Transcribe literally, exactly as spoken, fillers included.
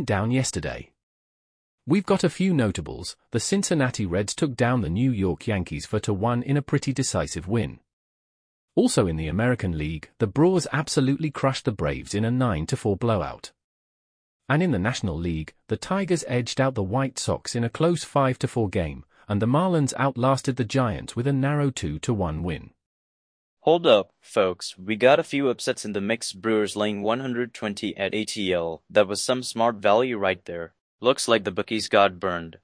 went down yesterday. We've got a few notables. The Cincinnati Reds took down the New York Yankees four to one in a pretty decisive win. Also in the American League, the Brewers absolutely crushed the Braves in a nine to four blowout. And in the National League, the Tigers edged out the White Sox in a close five to four game, and the Marlins outlasted the Giants with a narrow two to one win. Hold up, folks, we got a few upsets in the mix. Brewers laying one hundred twenty at A T L. That was some smart value right there. Looks like the bookies got burned.